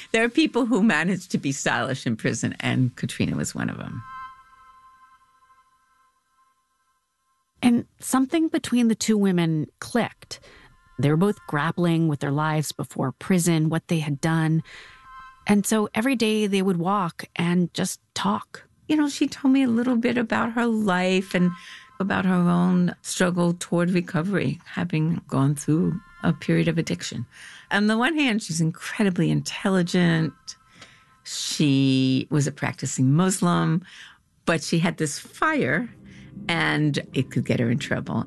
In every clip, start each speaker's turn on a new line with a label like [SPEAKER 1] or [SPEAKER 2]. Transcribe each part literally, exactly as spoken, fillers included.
[SPEAKER 1] There are people who manage to be stylish in prison, and Katrina was one of them.
[SPEAKER 2] And something between the two women clicked. They were both grappling with their lives before prison, what they had done. And so every day they would walk and just talk.
[SPEAKER 1] You know, she told me a little bit about her life and about her own struggle toward recovery, having gone through a period of addiction. On the one hand, she's incredibly intelligent. She was a practicing Muslim, but she had this fire, and it could get her in trouble.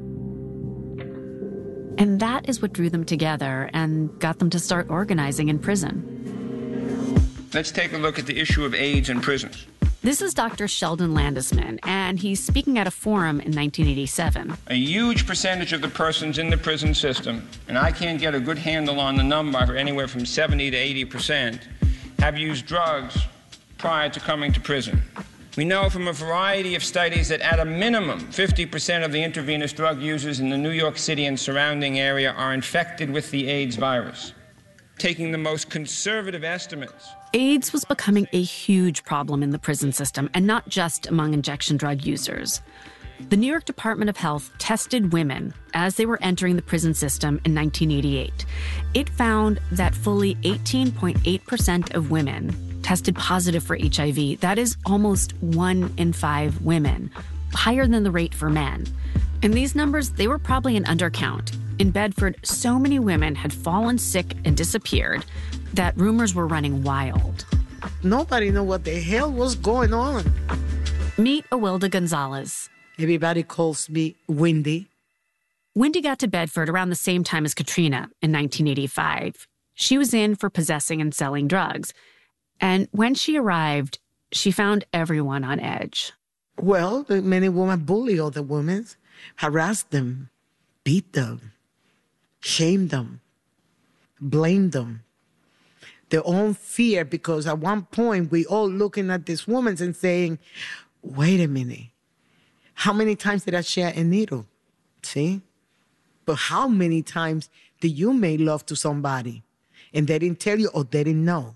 [SPEAKER 2] And that is what drew them together and got them to start organizing in prison.
[SPEAKER 3] Let's take a look at the issue of AIDS in prisons.
[SPEAKER 2] This is Doctor Sheldon Landesman, and he's speaking at a forum in nineteen eighty-seven.
[SPEAKER 3] A huge percentage of the persons in the prison system, and I can't get a good handle on the number, anywhere from seventy to eighty percent, have used drugs prior to coming to prison. We know from a variety of studies that at a minimum, fifty percent of the intravenous drug users in the New York City and surrounding area are infected with the AIDS virus. Taking the most conservative estimates,
[SPEAKER 2] AIDS was becoming a huge problem in the prison system, and not just among injection drug users. The New York Department of Health tested women as they were entering the prison system in nineteen eighty-eight. It found that fully eighteen point eight percent of women tested positive for H I V. That is almost one in five women, higher than the rate for men. And these numbers, they were probably an undercount. In Bedford, so many women had fallen sick and disappeared that rumors were running wild.
[SPEAKER 4] Nobody knew what the hell was going on.
[SPEAKER 2] Meet Awilda Gonzalez.
[SPEAKER 4] Everybody calls me Wendy.
[SPEAKER 2] Wendy got to Bedford around the same time as Katrina in nineteen eighty-five. She was in for possessing and selling drugs. And when she arrived, she found everyone on edge.
[SPEAKER 4] Well, many women bully other women, harass them, beat them, shame them, blame them. Their own fear, because at one point we all looking at this woman and saying, wait a minute, how many times did I share a needle? See? But how many times did you make love to somebody and they didn't tell you or they didn't know?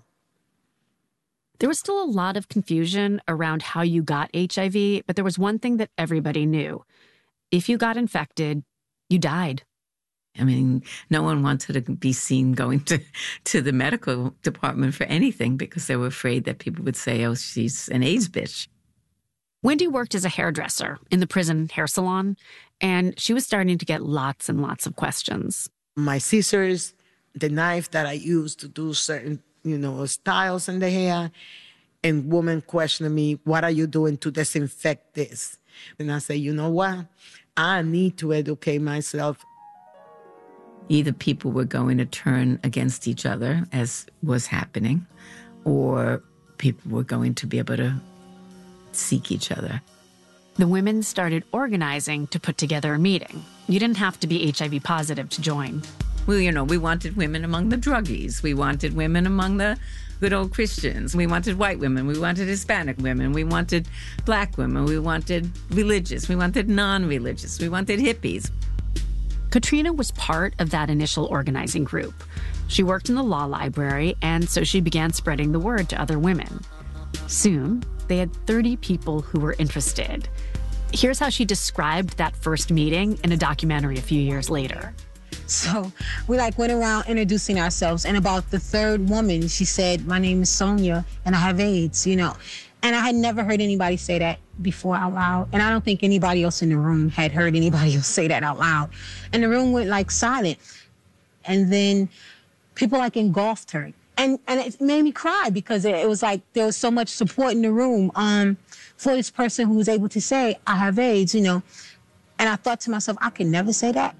[SPEAKER 2] There was still a lot of confusion around how you got H I V, but there was one thing that everybody knew. If you got infected, you died.
[SPEAKER 1] I mean, no one wanted to be seen going to, to the medical department for anything because they were afraid that people would say, oh, she's an AIDS bitch.
[SPEAKER 2] Wendy worked as a hairdresser in the prison hair salon, and she was starting to get lots and lots of questions.
[SPEAKER 4] My scissors, the knife that I used to do certain, you know, styles in the hair, and women questioning me, what are you doing to disinfect this? And I say, you know what? I need to educate myself.
[SPEAKER 1] Either people were going to turn against each other, as was happening, or people were going to be able to seek each other.
[SPEAKER 2] The women started organizing to put together a meeting. You didn't have to be H I V positive to join.
[SPEAKER 1] Well, you know, we wanted women among the druggies. We wanted women among the good old Christians. We wanted white women. We wanted Hispanic women. We wanted black women. We wanted religious. We wanted non-religious. We wanted hippies.
[SPEAKER 2] Katrina was part of that initial organizing group. She worked in the law library, and so she began spreading the word to other women. Soon, they had thirty people who were interested. Here's how she described that first meeting in a documentary a few years later.
[SPEAKER 5] So we like went around introducing ourselves, and about the third woman, she said, my name is Sonia, and I have AIDS, you know. And I had never heard anybody say that before out loud. And I don't think anybody else in the room had heard anybody else say that out loud. And the room went like silent. And then people like engulfed her. And and it made me cry because it, it was like there was so much support in the room um, for this person who was able to say, I have AIDS, you know. And I thought to myself, I can never say that.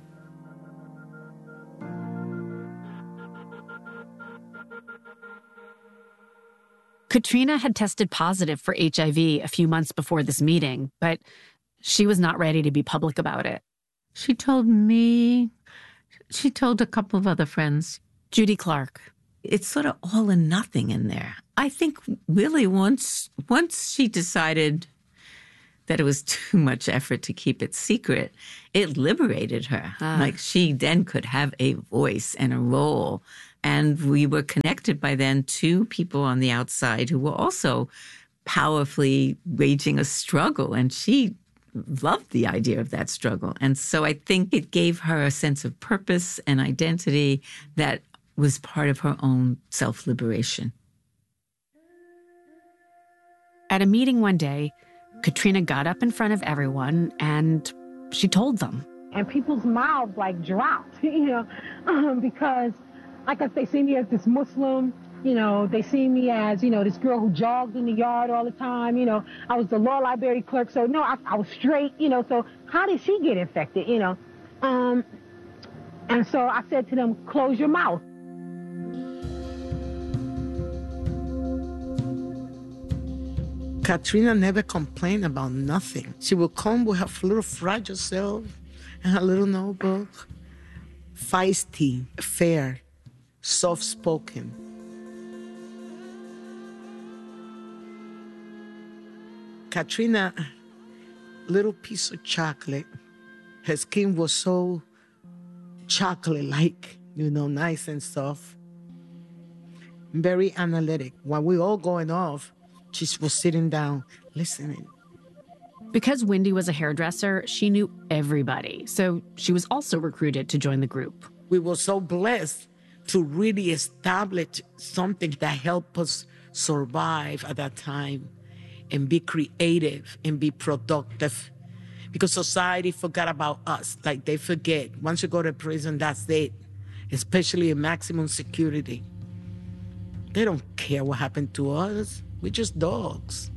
[SPEAKER 2] Katrina had tested positive for H I V a few months before this meeting, but she was not ready to be public about it.
[SPEAKER 1] She told me, she told a couple of other friends.
[SPEAKER 2] Judy Clark.
[SPEAKER 1] It's sort of all or nothing in there. I think really once once she decided that it was too much effort to keep it secret, it liberated her. Ah. Like she then could have a voice and a role And we were connected by then to people on the outside who were also powerfully waging a struggle. And she loved the idea of that struggle. And so I think it gave her a sense of purpose and identity that was part of her own self-liberation.
[SPEAKER 2] At a meeting one day, Katrina got up in front of everyone and she told them.
[SPEAKER 5] And people's mouths like dropped, you know, um, because I guess they see me as this Muslim, you know, they see me as, you know, this girl who jogged in the yard all the time, you know, I was the law library clerk, so no, I, I was straight, you know, so how did she get infected, you know? Um, and so I said to them, close your mouth.
[SPEAKER 4] Katrina never complained about nothing. She would come with her little fragile self and her little notebook, feisty, fair, soft-spoken. Katrina, little piece of chocolate. Her skin was so chocolate-like, you know, nice and soft. Very analytic. While we all going off, she was sitting down, listening.
[SPEAKER 2] Because Wendy was a hairdresser, she knew everybody. So she was also recruited to join the group.
[SPEAKER 4] We were so blessed to really establish something that helped us survive at that time and be creative and be productive. Because society forgot about us. Like they forget. Once you go to prison, that's it. Especially in maximum security. They don't care what happened to us. We're just dogs.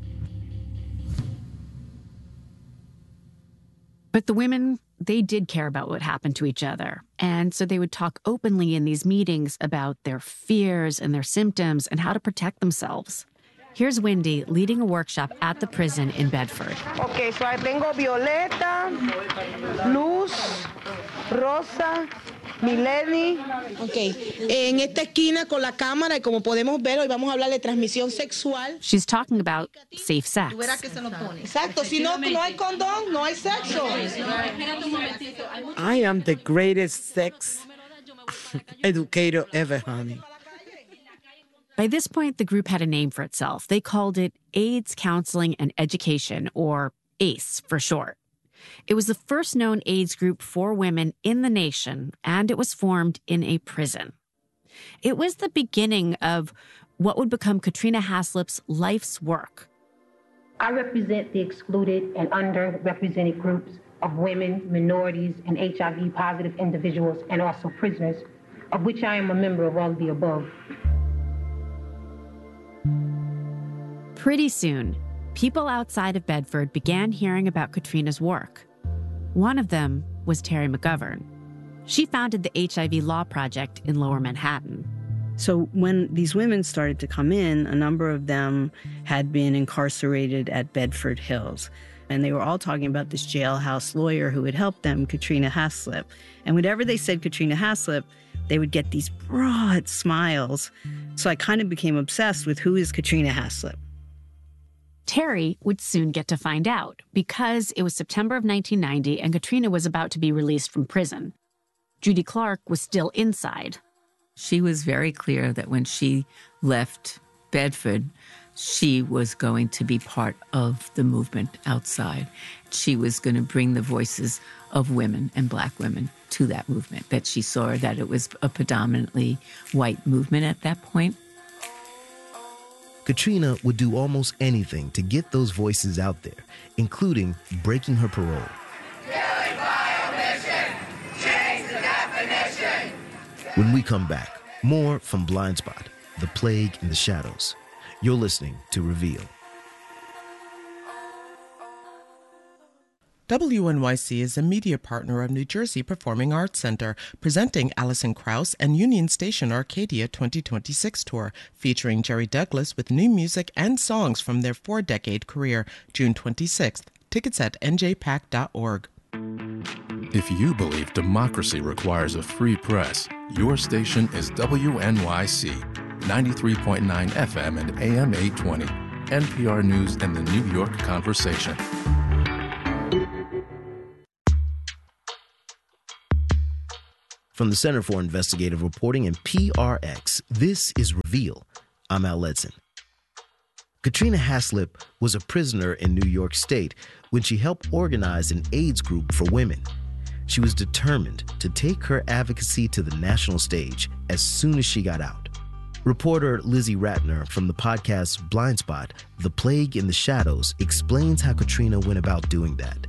[SPEAKER 2] But the women, they did care about what happened to each other. And so they would talk openly in these meetings about their fears and their symptoms and how to protect themselves. Here's Wendy leading a workshop at the prison in Bedford.
[SPEAKER 6] Okay, so I tengo Violeta, Luz, Rosa, Mileni.
[SPEAKER 7] Ok, en esta esquina con la cámara y como podemos ver, hoy vamos a hablar de transmisión sexual.
[SPEAKER 2] She's talking about safe sex.
[SPEAKER 7] Exacto, si no, no hay condón, no hay sexo.
[SPEAKER 4] I am the greatest sex educator ever, honey.
[SPEAKER 2] By this point, the group had a name for itself. They called it AIDS Counseling and Education, or ACE for short. It was the first known AIDS group for women in the nation, and it was formed in a prison. It was the beginning of what would become Katrina Haslip's life's work.
[SPEAKER 8] I represent the excluded and underrepresented groups of women, minorities, and H I V-positive individuals, and also prisoners, of which I am a member of all of the above.
[SPEAKER 2] Pretty soon, people outside of Bedford began hearing about Katrina's work. One of them was Terry McGovern. She founded the H I V Law Project in Lower Manhattan.
[SPEAKER 9] So when these women started to come in, a number of them had been incarcerated at Bedford Hills. And they were all talking about this jailhouse lawyer who had helped them, Katrina Haslip. And whenever they said Katrina Haslip, they would get these broad smiles. So I kind of became obsessed with who is Katrina Haslip.
[SPEAKER 2] Terry would soon get to find out because it was September of nineteen ninety and Katrina was about to be released from prison. Judy Clark was still inside.
[SPEAKER 1] She was very clear that when she left Bedford, she was going to be part of the movement outside. She was going to bring the voices of women and Black women to that movement, that she saw that it was a predominantly white movement at that point.
[SPEAKER 10] Katrina would do almost anything to get those voices out there, including breaking her parole.
[SPEAKER 11] Killing by omission. Change the definition.
[SPEAKER 10] When we come back, more from Blind Spot, The Plague in the Shadows. You're listening to Reveal.
[SPEAKER 12] W N Y C is a media partner of New Jersey Performing Arts Center, presenting Alison Krauss and Union Station Arcadia twenty twenty-six tour, featuring Jerry Douglas with new music and songs from their four-decade career, June twenty-sixth. Tickets at N J pack dot org.
[SPEAKER 13] If you believe democracy requires a free press, your station is W N Y C, ninety-three point nine F M and A M eight twenty, N P R News and the New York Conversation.
[SPEAKER 10] From the Center for Investigative Reporting and P R X, this is Reveal. I'm Al Ledson. Katrina Haslip was a prisoner in New York State when she helped organize an AIDS group for women. She was determined to take her advocacy to the national stage as soon as she got out. Reporter Lizzie Ratner from the podcast Blind Spot, The Plague in the Shadows, explains how Katrina went about doing that.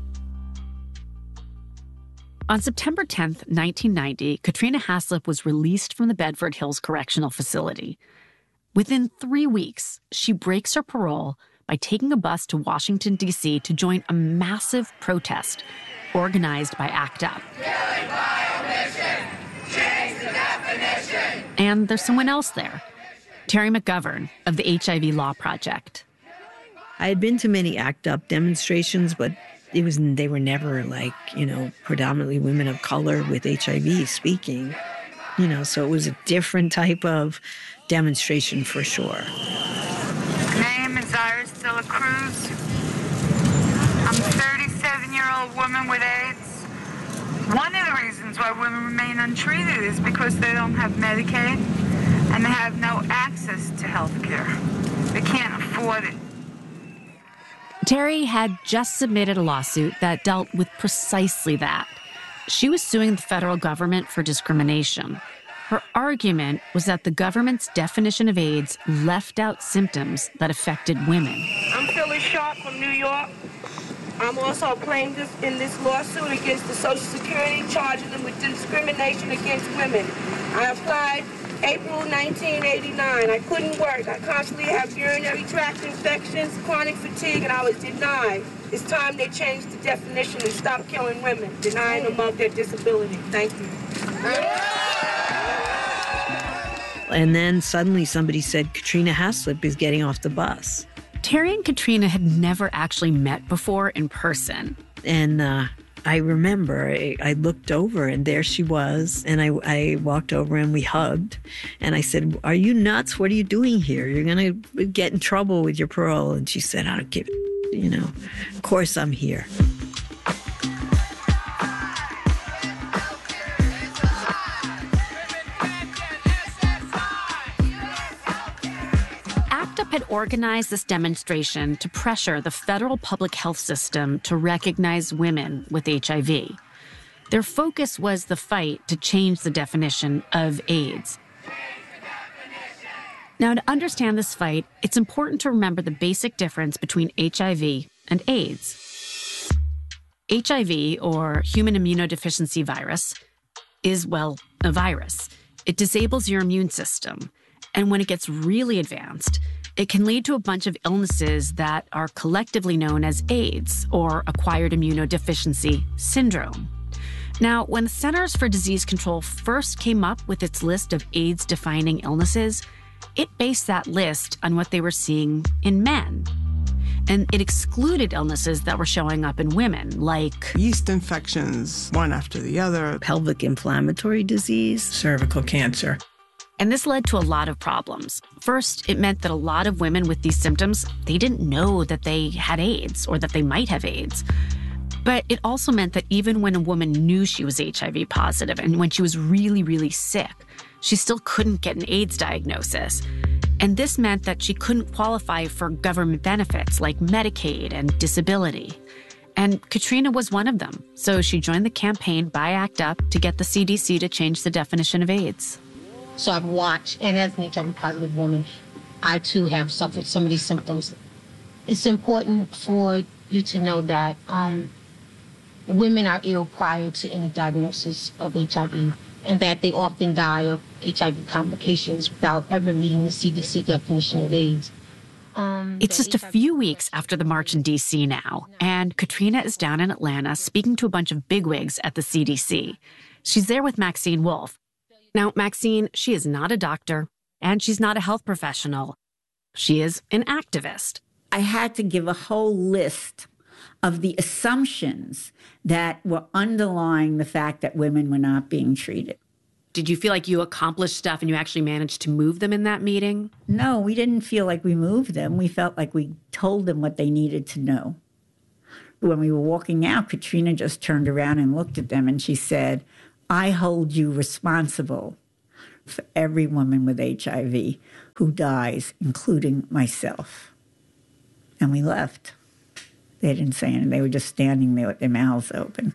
[SPEAKER 2] On September tenth, nineteen ninety, Katrina Haslip was released from the Bedford Hills Correctional Facility. Within three weeks, she breaks her parole by taking a bus to Washington, D C to join a massive protest organized by ACT UP.
[SPEAKER 11] Killing by omission. Change the definition.
[SPEAKER 2] And there's someone else there, Terry McGovern of the H I V Law Project.
[SPEAKER 9] I had been to many ACT UP demonstrations, but it was they were never like, you know, predominantly women of color with H I V speaking. You know, so it was a different type of demonstration for sure.
[SPEAKER 14] Name is Iris De La Cruz. I'm a thirty-seven-year-old woman with AIDS. One of the reasons why women remain untreated is because they don't have Medicaid and they have no access to health care. They can't afford it.
[SPEAKER 2] Terry had just submitted a lawsuit that dealt with precisely that. She was suing the federal government for discrimination. Her argument was that the government's definition of AIDS left out symptoms that affected women.
[SPEAKER 15] I'm Phyllis Sharp from New York. I'm also a plaintiff in this lawsuit against the Social Security, charging them with discrimination against women. I applied April nineteen eighty-nine. I couldn't work. I constantly have urinary tract infections, chronic fatigue, and I was denied. It's time they change the definition and stop killing women, denying them of their disability. Thank you.
[SPEAKER 9] And then suddenly somebody said, Katrina Haslip is getting off the bus.
[SPEAKER 2] Terry and Katrina had never actually met before in person.
[SPEAKER 9] And uh, I remember I, I looked over and there she was. And I, I walked over and we hugged. And I said, are you nuts? What are you doing here? You're going to get in trouble with your parole. And she said, I don't give a, you know, of course I'm here.
[SPEAKER 2] had organized this demonstration to pressure the federal public health system to recognize women with H I V. Their focus was the fight to change the definition of AIDS. Now, to understand this fight, it's important to remember the basic difference between H I V and AIDS. H I V, or human immunodeficiency virus, is, well, a virus. It disables your immune system. And when it gets really advanced, it can lead to a bunch of illnesses that are collectively known as AIDS, or acquired immunodeficiency syndrome. Now, when the Centers for Disease Control first came up with its list of AIDS-defining illnesses, it based that list on what they were seeing in men. And it excluded illnesses that were showing up in women, like
[SPEAKER 16] yeast infections, one after the other,
[SPEAKER 9] pelvic inflammatory disease,
[SPEAKER 16] cervical cancer.
[SPEAKER 2] And this led to a lot of problems. First, it meant that a lot of women with these symptoms, they didn't know that they had AIDS or that they might have AIDS. But it also meant that even when a woman knew she was H I V positive and when she was really, really sick, she still couldn't get an AIDS diagnosis. And this meant that she couldn't qualify for government benefits like Medicaid and disability. And Katrina was one of them. So she joined the campaign by ACT UP to get the C D C to change the definition of AIDS.
[SPEAKER 8] So I've watched, and as an H I V positive woman, I too have suffered some of these symptoms. It's important for you to know that um, women are ill prior to any diagnosis of H I V, and that they often die of H I V complications without ever meeting the C D C definition of AIDS. Um,
[SPEAKER 2] it's just a few weeks after the march in D C now, and Katrina is down in Atlanta speaking to a bunch of bigwigs at the C D C. She's there with Maxine Wolf. Now, Maxine, she is not a doctor, and she's not a health professional. She is an activist.
[SPEAKER 17] I had to give a whole list of the assumptions that were underlying the fact that women were not being treated.
[SPEAKER 2] Did you feel like you accomplished stuff and you actually managed to move them in that meeting?
[SPEAKER 17] No, we didn't feel like we moved them. We felt like we told them what they needed to know. When we were walking out, Katrina just turned around and looked at them and she said, I hold you responsible for every woman with H I V who dies, including myself. And we left. They didn't say anything. They were just standing there with their mouths open.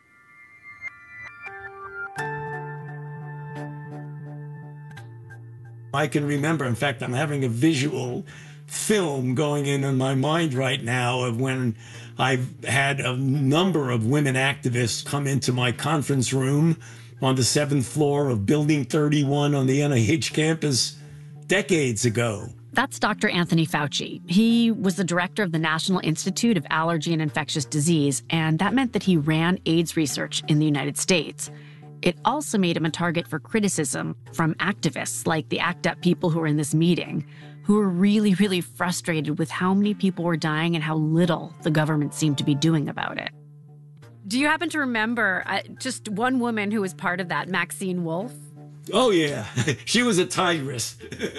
[SPEAKER 18] I can remember, in fact, I'm having a visual film going in in my mind right now of when I've had a number of women activists come into my conference room on the seventh floor of Building thirty-one on the N I H campus decades ago.
[SPEAKER 2] That's Doctor Anthony Fauci. He was the director of the National Institute of Allergy and Infectious Disease, and that meant that he ran AIDS research in the United States. It also made him a target for criticism from activists like the ACT UP people who were in this meeting, who were really, really frustrated with how many people were dying and how little the government seemed to be doing about it. Do you happen to remember uh, just one woman who was part of that, Maxine Wolf?
[SPEAKER 18] Oh, yeah. She was a tigress.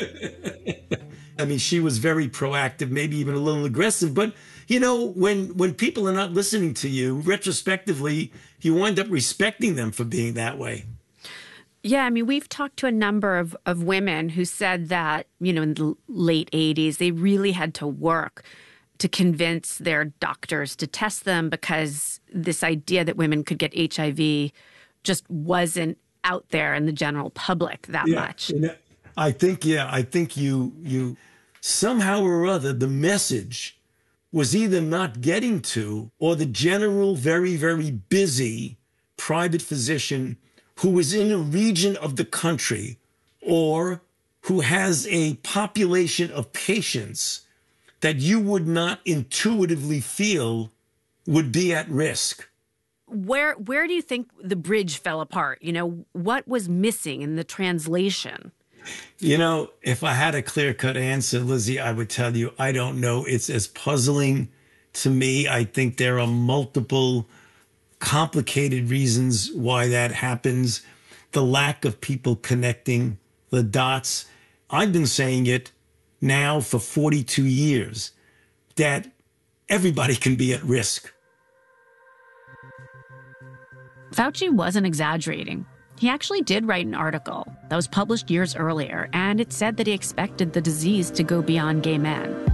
[SPEAKER 18] I mean, she was very proactive, maybe even a little aggressive. But, you know, when, when people are not listening to you, retrospectively, you wind up respecting them for being that way.
[SPEAKER 2] Yeah, I mean, we've talked to a number of, of women who said that, you know, in the late eighties, they really had to work to convince their doctors to test them because this idea that women could get H I V just wasn't out there in the general public that
[SPEAKER 18] yeah,
[SPEAKER 2] much.
[SPEAKER 18] I think, yeah, I think you, you somehow or other, the message was either not getting to, or the general, very, very busy private physician who was in a region of the country or who has a population of patients that you would not intuitively feel would be at risk.
[SPEAKER 2] Where where do you think the bridge fell apart? You know, what was missing in the translation?
[SPEAKER 18] You know, if I had a clear-cut answer, Lizzie, I would tell you, I don't know. It's as puzzling to me. I think there are multiple complicated reasons why that happens. The lack of people connecting the dots. I've been saying it now for forty-two years, that everybody can be at risk.
[SPEAKER 2] Fauci wasn't exaggerating. He actually did write an article that was published years earlier, and it said that he expected the disease to go beyond gay men.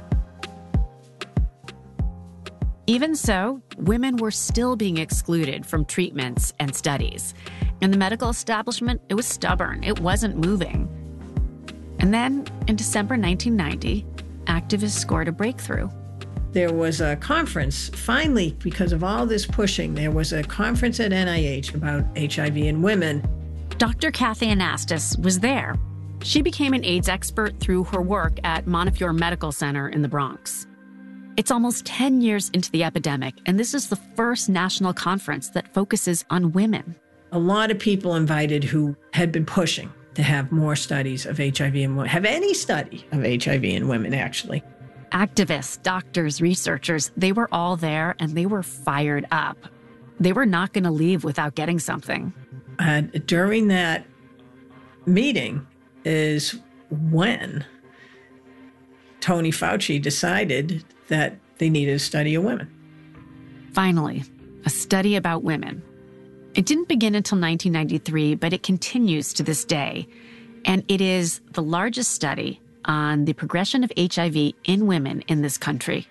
[SPEAKER 2] Even so, women were still being excluded from treatments and studies. In the medical establishment, it was stubborn. It wasn't moving. And then, in December nineteen ninety, activists scored a breakthrough.
[SPEAKER 16] There was a conference, finally, because of all this pushing, there was a conference at N I H about H I V in women.
[SPEAKER 2] Doctor Kathy Anastas was there. She became an AIDS expert through her work at Montefiore Medical Center in the Bronx. It's almost ten years into the epidemic, and this is the first national conference that focuses on women.
[SPEAKER 16] A lot of people invited who had been pushing to have more studies of H I V in women, have any study of H I V in women, actually.
[SPEAKER 2] Activists, doctors, researchers, they were all there and they were fired up. They were not going to leave without getting something.
[SPEAKER 16] And during that meeting is when Tony Fauci decided that they needed a study of women.
[SPEAKER 2] Finally, a study about women. It didn't begin until nineteen ninety-three, but it continues to this day. And it is the largest study on the progression of H I V in women in this country.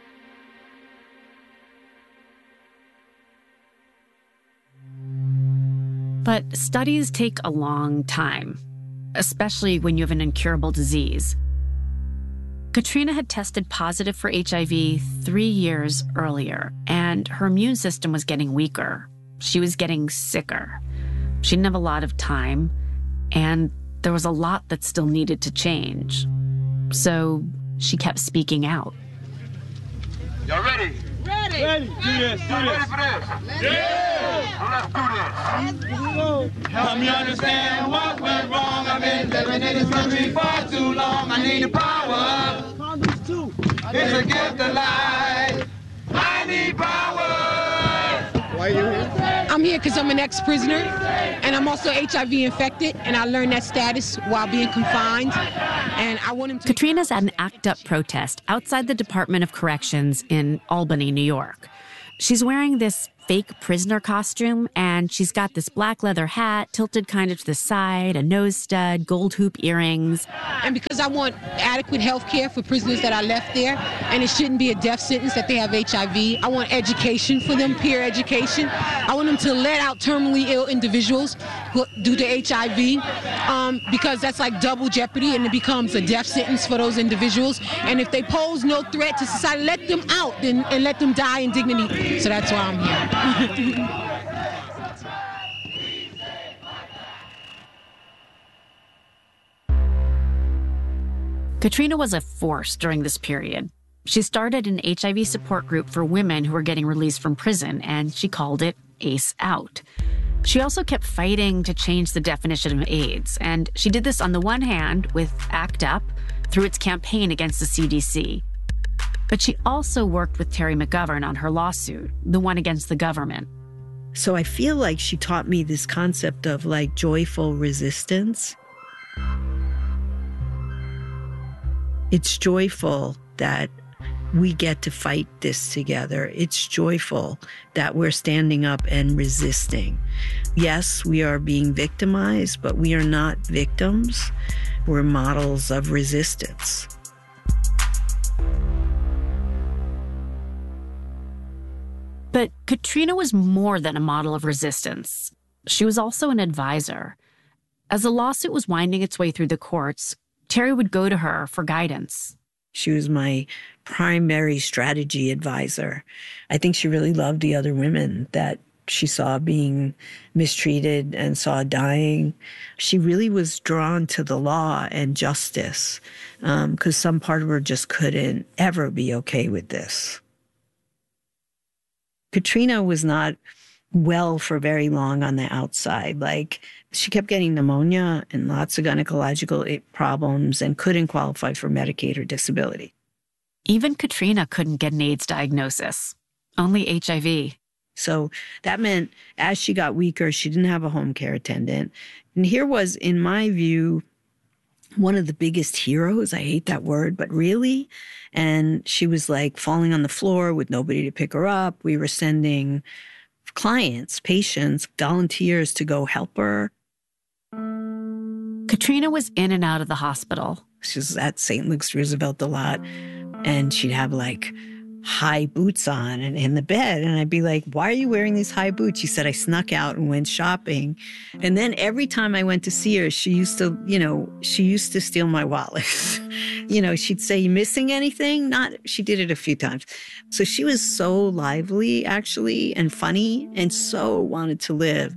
[SPEAKER 2] But studies take a long time, especially when you have an incurable disease. Katrina had tested positive for H I V three years earlier, and her immune system was getting weaker. She was getting sicker. She didn't have a lot of time, and there was a lot that still needed to change. So she kept speaking out.
[SPEAKER 11] Y'all ready? Ready. Ready. Do this. Do this. Ready for this? Yeah. Well, let's do this. Help me understand what went wrong. I've been living in this country for too long. I need the power. It's a gift of life. I need power.
[SPEAKER 5] Why are you here? I'm here because I'm an ex-prisoner, and I'm also H I V infected, and I learned that status while being confined, and I want him to...
[SPEAKER 2] Katrina's at an ACT UP protest outside the Department of Corrections in Albany, New York. She's wearing this fake prisoner costume, and she's got this black leather hat tilted kind of to the side, a nose stud, gold hoop earrings.
[SPEAKER 5] And because I want adequate health care for prisoners that are left there, and it shouldn't be a death sentence that they have H I V, I want education for them, peer education. I want them to let out terminally ill individuals who, due to H I V, um, because that's like double jeopardy, and it becomes a death sentence for those individuals. And if they pose no threat to society, let them out and, and let them die in dignity. So that's why I'm here.
[SPEAKER 2] Katrina was a force during this period. She started an H I V support group for women who were getting released from prison, and she called it ACE Out. She also kept fighting to change the definition of AIDS, and she did this on the one hand with ACT UP through its campaign against the C D C. But she also worked with Terry McGovern on her lawsuit, the one against the government.
[SPEAKER 9] So I feel like she taught me this concept of like joyful resistance. It's joyful that we get to fight this together. It's joyful that we're standing up and resisting. Yes, we are being victimized, but we are not victims. We're models of resistance.
[SPEAKER 2] But Katrina was more than a model of resistance. She was also an advisor. As the lawsuit was winding its way through the courts, Terry would go to her for guidance.
[SPEAKER 9] She was my primary strategy advisor. I think she really loved the other women that she saw being mistreated and saw dying. She really was drawn to the law and justice because um, some part of her just couldn't ever be okay with this. Katrina was not well for very long on the outside. Like, she kept getting pneumonia and lots of gynecological problems and couldn't qualify for Medicaid or disability.
[SPEAKER 2] Even Katrina couldn't get an AIDS diagnosis, only H I V.
[SPEAKER 9] So that meant as she got weaker, she didn't have a home care attendant. And here was, in my view, one of the biggest heroes. I hate that word, but really. And she was like falling on the floor with nobody to pick her up. We were sending clients, patients, volunteers to go help her.
[SPEAKER 2] Katrina was in and out of the hospital.
[SPEAKER 9] She was at Saint Luke's Roosevelt a lot, and she'd have like high boots on and in the bed. And I'd be like, why are you wearing these high boots? She said, I snuck out and went shopping. And then every time I went to see her, she used to, you know, she used to steal my wallet. You know, she'd say, you missing anything? Not, she did it a few times. So she was so lively, actually, and funny, and so wanted to live.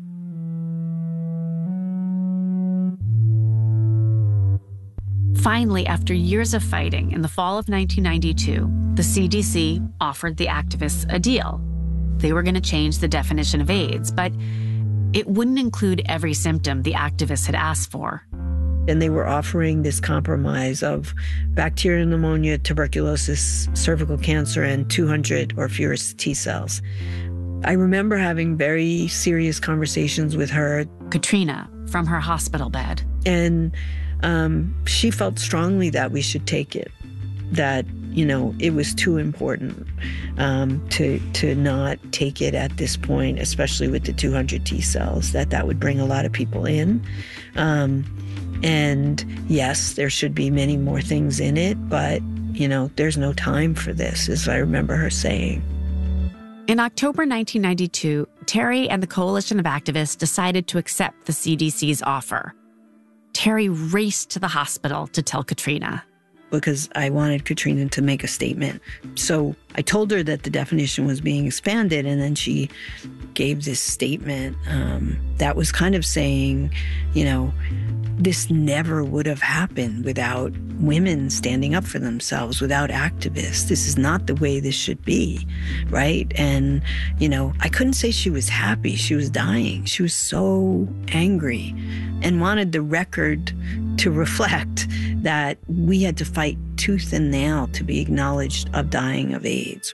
[SPEAKER 2] Finally, after years of fighting, in the fall of nineteen ninety-two, the C D C offered the activists a deal. They were going to change the definition of AIDS, but it wouldn't include every symptom the activists had asked for.
[SPEAKER 9] And they were offering this compromise of bacterial pneumonia, tuberculosis, cervical cancer, and two hundred or fewer T cells. I remember having very serious conversations with her.
[SPEAKER 2] Katrina, from her hospital bed.
[SPEAKER 9] And um, she felt strongly that we should take it, that, you know, it was too important um, to to not take it at this point, especially with the two hundred T cells, that that would bring a lot of people in. Um, and yes, there should be many more things in it, but, you know, there's no time for this, as I remember her saying.
[SPEAKER 2] In October nineteen ninety-two, Terry and the coalition of activists decided to accept the C D C's offer. Terry raced to the hospital to tell Katrina.
[SPEAKER 9] Because I wanted Katrina to make a statement. So I told her that the definition was being expanded, and then she gave this statement um, that was kind of saying, you know, this never would have happened without women standing up for themselves, without activists. This is not the way this should be, right? And, you know, I couldn't say she was happy. She was dying. She was so angry and wanted the record to reflect that we had to fight tooth and nail to be acknowledged of dying of AIDS.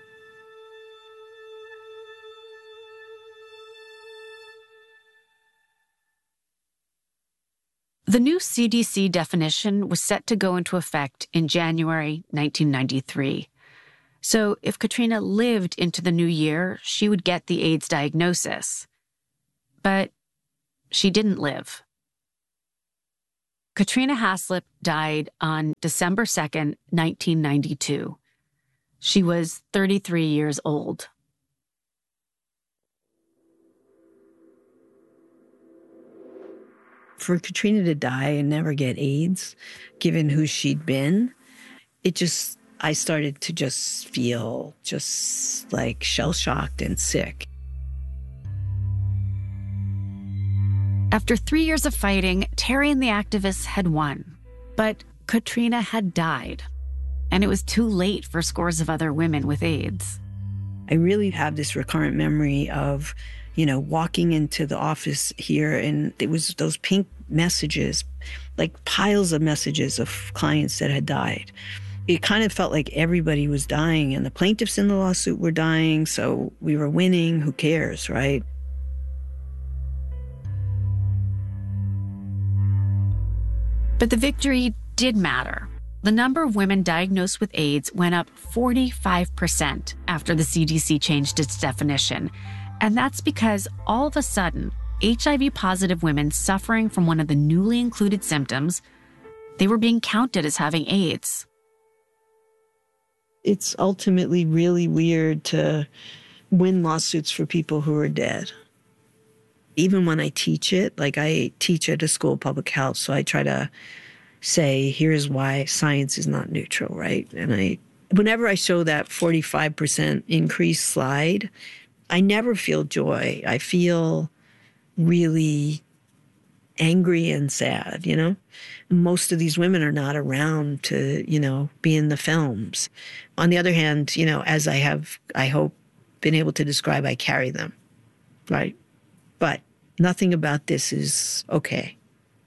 [SPEAKER 2] The new C D C definition was set to go into effect in January nineteen ninety-three. So if Katrina lived into the new year, she would get the AIDS diagnosis. But she didn't live. Katrina Haslip died on December second, nineteen ninety-two. She was thirty-three years old.
[SPEAKER 9] For Katrina to die and never get AIDS, given who she'd been, it just, I started to just feel just like shell-shocked and sick.
[SPEAKER 2] After three years of fighting, Terry and the activists had won. But Katrina had died, and it was too late for scores of other women with AIDS.
[SPEAKER 9] I really have this recurrent memory of, you know, walking into the office here, and it was those pink messages, like piles of messages of clients that had died. It kind of felt like everybody was dying, and the plaintiffs in the lawsuit were dying, so we were winning. Who cares, right?
[SPEAKER 2] But the victory did matter. The number of women diagnosed with AIDS went up forty-five percent after the C D C changed its definition. And that's because all of a sudden, H I V-positive women suffering from one of the newly included symptoms, they were being counted as having AIDS.
[SPEAKER 9] It's ultimately really weird to win lawsuits for people who are dead. Even when I teach it, like I teach at a school of public health, so I try to say, here's why science is not neutral, right? And I, whenever I show that forty-five percent increase slide, I never feel joy. I feel really angry and sad, you know? Most of these women are not around to, you know, be in the films. On the other hand, you know, as I have, I hope, been able to describe, I carry them, right? But nothing about this is okay.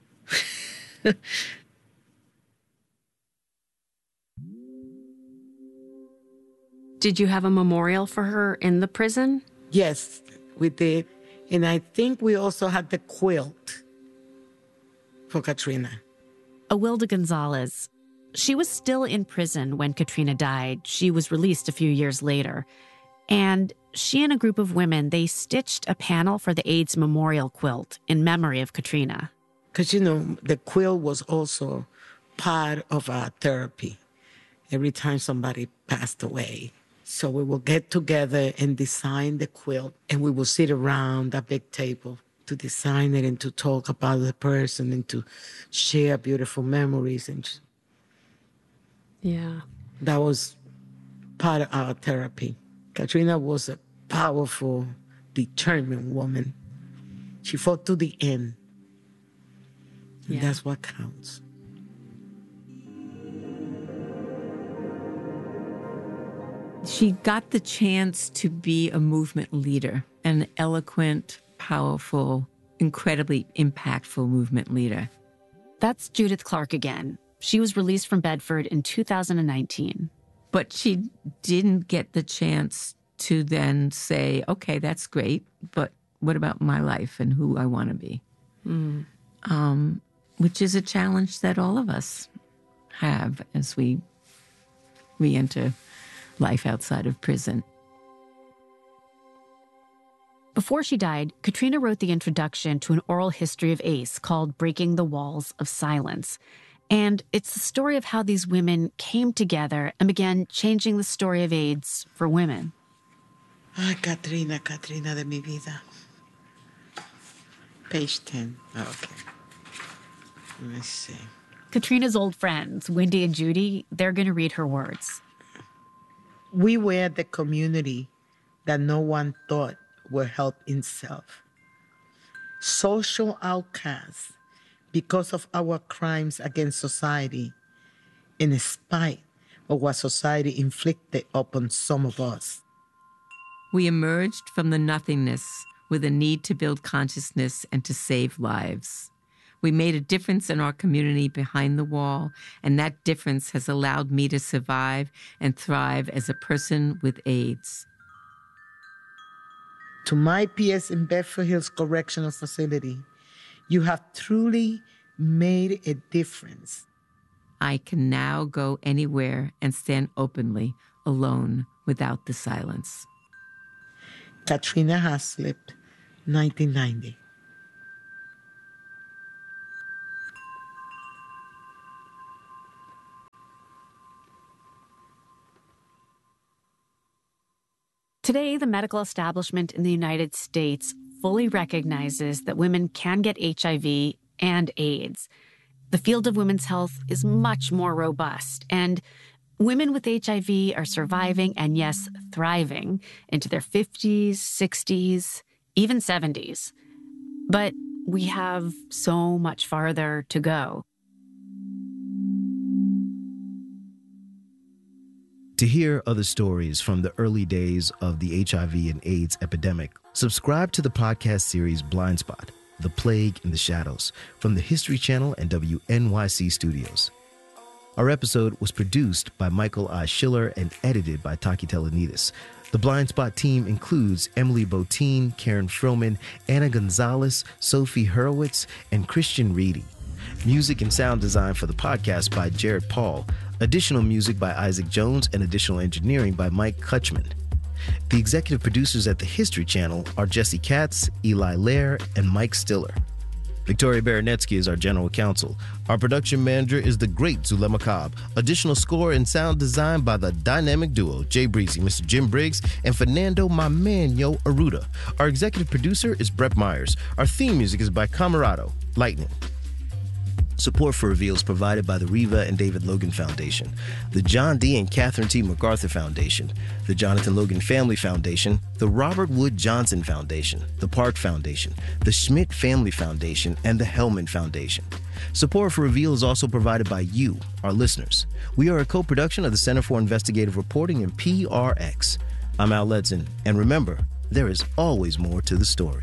[SPEAKER 2] Did you have a memorial for her in the prison?
[SPEAKER 4] Yes, we did. And I think we also had the quilt for Katrina.
[SPEAKER 2] Awilda Gonzalez. She was still in prison when Katrina died. She was released a few years later. And she and a group of women, they stitched a panel for the AIDS memorial quilt in memory of Katrina.
[SPEAKER 4] Because, you know, the quilt was also part of our therapy every time somebody passed away. So we will get together and design the quilt, and we will sit around a big table to design it and to talk about the person and to share beautiful memories. And just,
[SPEAKER 2] yeah,
[SPEAKER 4] that was part of our therapy. Katrina was a powerful, determined woman. She fought to the end. And yeah. That's what counts.
[SPEAKER 1] She got the chance to be a movement leader, an eloquent, powerful, incredibly impactful movement leader.
[SPEAKER 2] That's Judith Clark again. She was released from Bedford in two thousand nineteen.
[SPEAKER 1] But she didn't get the chance to then say, okay, that's great, but what about my life and who I want to be? Mm. Um, which is a challenge that all of us have as we re-enter life outside of prison.
[SPEAKER 2] Before she died, Katrina wrote the introduction to an oral history of A C E called Breaking the Walls of Silence. And it's the story of how these women came together and began changing the story of AIDS for women.
[SPEAKER 4] Ay, Katrina, Katrina de mi vida. Page ten. Oh, okay. Let me see.
[SPEAKER 2] Katrina's old friends, Wendy and Judy, they're going to read her words.
[SPEAKER 4] We were the community that no one thought would help itself. Social outcasts because of our crimes against society, in spite of what society inflicted upon some of us.
[SPEAKER 1] We emerged from the nothingness with a need to build consciousness and to save lives. We made a difference in our community behind the wall, and that difference has allowed me to survive and thrive as a person with AIDS.
[SPEAKER 4] To my peers in Bedford Hills Correctional Facility, you have truly made a difference.
[SPEAKER 1] I can now go anywhere and stand openly, alone without the silence.
[SPEAKER 4] Katrina Haslip, nineteen ninety.
[SPEAKER 2] Today, the medical establishment in the United States fully recognizes that women can get H I V and AIDS. The field of women's health is much more robust, and women with H I V are surviving and, yes, thriving into their fifties, sixties, even seventies. But we have so much farther to go.
[SPEAKER 10] To hear other stories from the early days of the H I V and AIDS epidemic, subscribe to the podcast series Blind Spot, The Plague in the Shadows, from the History Channel and W N Y C Studios. Our episode was produced by Michael I. Schiller and edited by Taki Telenides. The Blind Spot team includes Emily Botine, Karen Froman, Anna Gonzalez, Sophie Hurwitz, and Christian Reedy. Music and sound design for the podcast by Jared Paul. Additional music by Isaac Jones and additional engineering by Mike Kutchman. The executive producers at the History Channel are Jesse Katz, Eli Lair, and Mike Stiller. Victoria Baranetsky is our general counsel. Our production manager is the great Zulema Cobb. Additional score and sound design by the dynamic duo Jay Breezy, Mister Jim Briggs, and Fernando "My Man Yo" Aruda. Our executive producer is Brett Myers. Our theme music is by Camarado, Lightning. Support for Reveal is provided by the Reva and David Logan Foundation, the John D. and Catherine T. MacArthur Foundation, the Jonathan Logan Family Foundation, the Robert Wood Johnson Foundation, the Park Foundation, the Schmidt Family Foundation, and the Hellman Foundation. Support for Reveal is also provided by you, our listeners. We are a co-production of the Center for Investigative Reporting and P R X. I'm Al Ledson, and remember, there is always more to the story.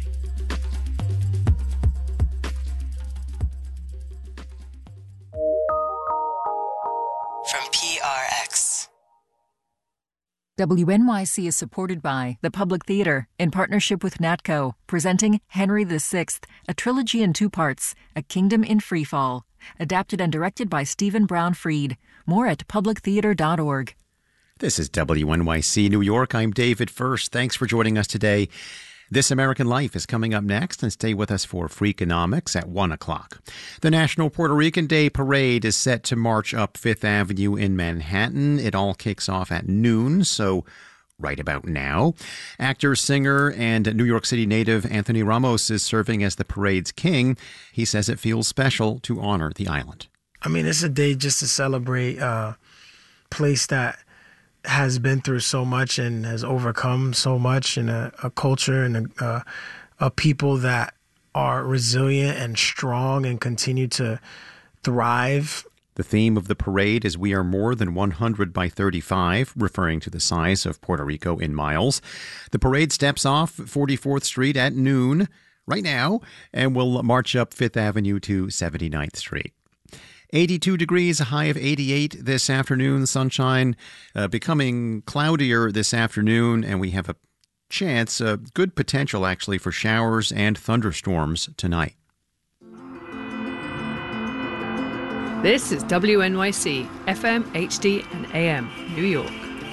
[SPEAKER 19] W N Y C is supported by the Public Theater in partnership with NATCO, presenting Henry the Sixth, a trilogy in two parts, A Kingdom in Freefall, adapted and directed by Stephen Brown Freed. More at public theater dot org.
[SPEAKER 20] This is W N Y C New York. I'm David First. Thanks for joining us today. This American Life is coming up next, and stay with us for Freakonomics at one o'clock. The National Puerto Rican Day Parade is set to march up Fifth Avenue in Manhattan. It all kicks off at noon, so right about now. Actor, singer, and New York City native Anthony Ramos is serving as the parade's king. He says it feels special to honor the island.
[SPEAKER 21] I mean, it's a day just to celebrate a place that has been through so much and has overcome so much, and a, a culture and a, a, a people that are resilient and strong and continue to thrive.
[SPEAKER 20] The theme of the parade is We Are More Than one hundred by thirty-five, referring to the size of Puerto Rico in miles. The parade steps off forty-fourth Street at noon right now and will march up Fifth Avenue to seventy-ninth Street. eighty-two degrees, a high of eighty-eight this afternoon. Sunshine uh, becoming cloudier this afternoon, and we have a chance, a good potential actually, for showers and thunderstorms tonight.
[SPEAKER 22] This is W N Y C, F M, H D, and A M, New York.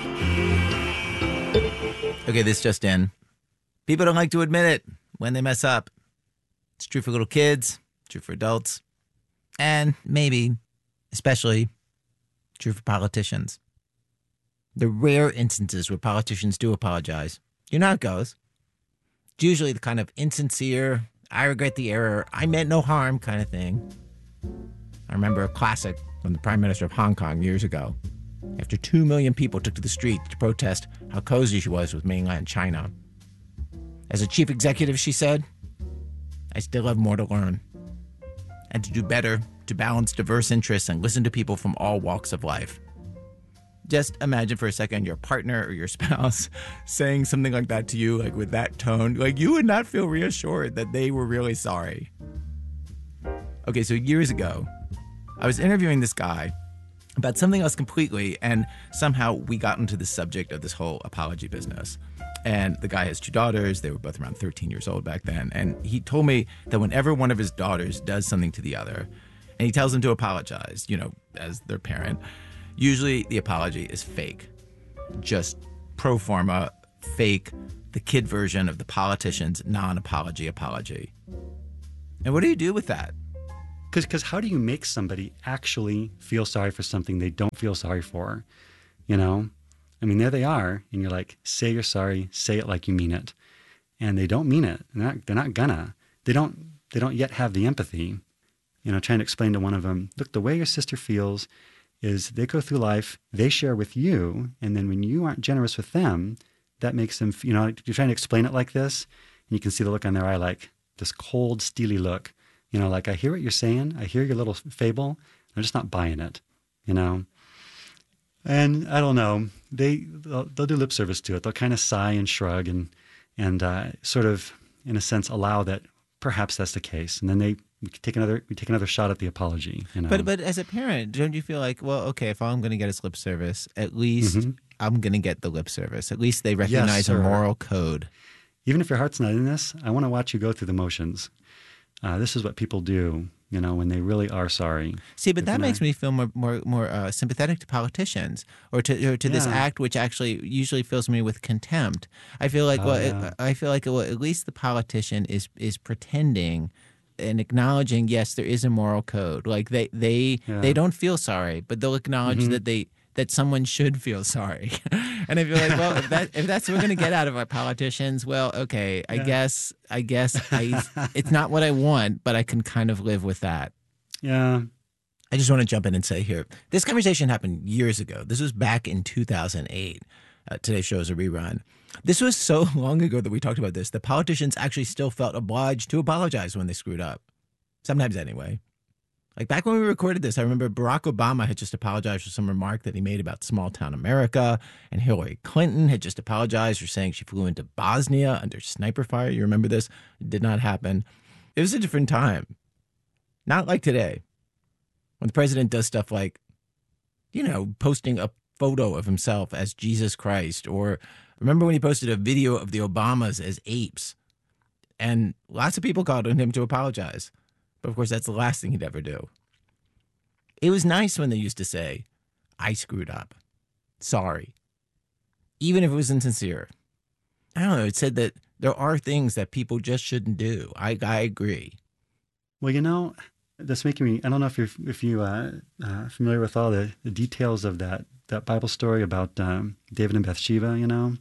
[SPEAKER 23] Okay, this just in. People don't like to admit it when they mess up. It's true for little kids, true for adults. And maybe, especially, true for politicians. The rare instances where politicians do apologize, you know how it goes. It's usually the kind of insincere, I regret the error, I meant no harm kind of thing. I remember a classic from the Prime Minister of Hong Kong years ago, after two million people took to the street to protest how cozy she was with mainland China. As a chief executive, she said, I still have more to learn. And to do better, to balance diverse interests and listen to people from all walks of life. Just imagine for a second your partner or your spouse saying something like that to you, like with that tone. Like, you would not feel reassured that they were really sorry. Okay, so years ago, I was interviewing this guy about something else completely, and somehow we got into the subject of this whole apology business. And the guy has two daughters. They were both around thirteen years old back then. And he told me that whenever one of his daughters does something to the other, and he tells them to apologize, you know, as their parent, usually the apology is fake. just pro forma fake the kid version of the politician's non-apology apology. And what do you do with that?
[SPEAKER 3] Because how do you make somebody actually feel sorry for something they don't feel sorry for? You know? I mean, there they are, and you're like, say you're sorry, say it like you mean it. And they don't mean it. They're not, they're not gonna. They don't, they don't yet have the empathy. You know, trying to explain to one of them, look, the way your sister feels is they go through life, they share with you, and then when you aren't generous with them, that makes them, you know, you're trying to explain it like this, and you can see the look on their eye, like this cold, steely look. You know, like, I hear what you're saying, I hear your little fable, I'm just not buying it, you know. And I don't know, they, they'll, they'll do lip service to it. They'll kind of sigh and shrug and, and uh, sort of, in a sense, allow that perhaps that's the case. And then they we take another we take another shot at the apology. You know?
[SPEAKER 23] But but as a parent, don't you feel like, well, okay, if all I'm going to get is lip service, at least mm-hmm. I'm going to get the lip service. At least they recognize yes, a moral code.
[SPEAKER 3] Even if your heart's not in this, I want to watch you go through the motions. Uh, this is what people do, you know, when they really are sorry.
[SPEAKER 23] See, but that makes
[SPEAKER 3] I,
[SPEAKER 23] me feel more more more uh, sympathetic to politicians, or to or to yeah. this act, which actually usually fills me with contempt. I feel like, oh, well, yeah. it, I feel like, well, at least the politician is is pretending and acknowledging, yes, there is a moral code. Like they they yeah. they don't feel sorry, but they'll acknowledge mm-hmm. that they that someone should feel sorry. And I feel like, well, if that if that's what we're going to get out of our politicians, well, okay, I yeah. guess I guess I it's not what I want, but I can kind of live with that.
[SPEAKER 3] Yeah.
[SPEAKER 23] I just want to jump in and say here, this conversation happened years ago. This was back in two thousand eight. Uh, today's show is a rerun. This was so long ago that we talked about this. The politicians actually still felt obliged to apologize when they screwed up. Sometimes anyway. Like back when we recorded this, I remember Barack Obama had just apologized for some remark that he made about small town America, and Hillary Clinton had just apologized for saying she flew into Bosnia under sniper fire. You remember this? It did not happen. It was a different time. Not like today, when the president does stuff like, you know, posting a photo of himself as Jesus Christ, or remember when he posted a video of the Obamas as apes, and lots of people called on him to apologize. But of course, that's the last thing he'd ever do. It was nice when they used to say, I screwed up. Sorry. Even if it was insincere. I don't know. It said that there are things that people just shouldn't do. I, I agree.
[SPEAKER 3] Well, you know, that's making me, I don't know if you're if you uh, uh, familiar with all the, the details of that that Bible story about um, David and Bathsheba, you know?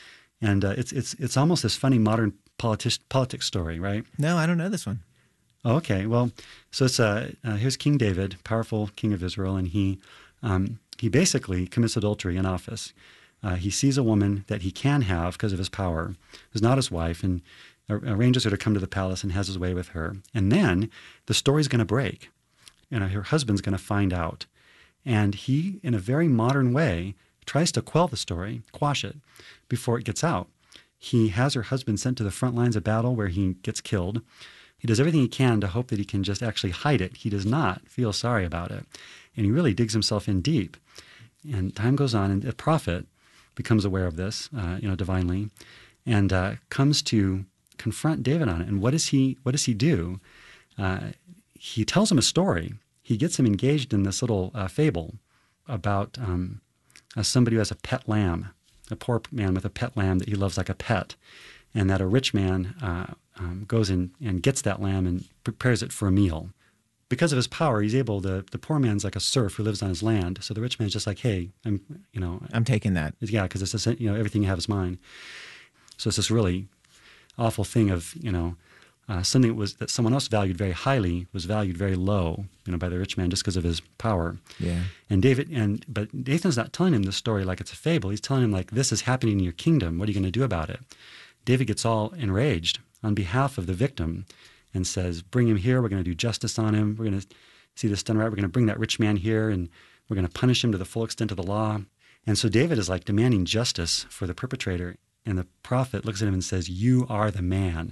[SPEAKER 3] And uh, it's it's it's almost this funny modern politi- politics story, right?
[SPEAKER 23] No, I don't know this one.
[SPEAKER 3] Oh, okay. Well, so it's uh, uh, here's King David, powerful king of Israel, and he um, he basically commits adultery in office. Uh, he sees a woman that he can have because of his power, who's not his wife, and arranges her to come to the palace and has his way with her. And then the story's going to break. You know, her husband's going to find out. And he, in a very modern way, tries to quell the story, quash it, before it gets out. He has her husband sent to the front lines of battle where he gets killed. He does everything he can to hope that he can just actually hide it. He does not feel sorry about it. And he really digs himself in deep. And time goes on, and a prophet becomes aware of this, uh, you know, divinely, and uh, comes to confront David on it. And what does he what does he do? Uh, he tells him a story. He gets him engaged in this little uh, fable about um, uh, somebody who has a pet lamb, a poor man with a pet lamb that he loves like a pet, and that a rich man uh, um, goes in and gets that lamb and prepares it for a meal. Because of his power, he's able to, the poor man's like a serf who lives on his land. So the rich man's just like, hey, I'm, you know.
[SPEAKER 23] I'm taking that.
[SPEAKER 3] Yeah, because it's, just, you know, everything you have is mine. So it's this really awful thing of, you know, uh, something that was that someone else valued very highly was valued very low, you know, by the rich man just because of his power.
[SPEAKER 23] Yeah.
[SPEAKER 3] And David, and but Nathan's not telling him this story like it's a fable. He's telling him like, this is happening in your kingdom. What are you going to do about it? David gets all enraged on behalf of the victim and says, bring him here. We're going to do justice on him. We're going to see this done right. We're going to bring that rich man here, and we're going to punish him to the full extent of the law. And so David is like demanding justice for the perpetrator. And the prophet looks at him and says, you are the man.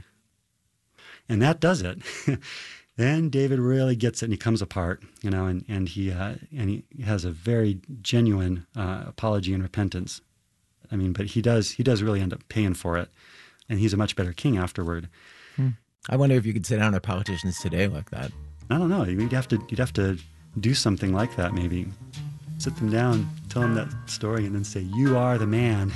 [SPEAKER 3] And that does it. Then David really gets it, and he comes apart, you know, and, and, he, uh, and he has a very genuine uh, apology and repentance. I mean, but he does he does really end up paying for it. And he's a much better king afterward.
[SPEAKER 23] Hmm. I wonder if you could sit down with politicians today like that.
[SPEAKER 3] I don't know. You'd have to you'd have to do something like that maybe. Sit them down, tell tell him that story and then say, "You are the man."